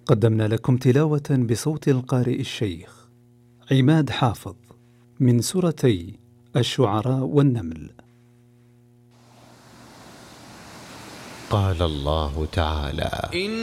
قدمنا لكم تلاوة بصوت القارئ الشيخ عماد حافظ من سورتي الشعراء والنمل. قال الله تعالى: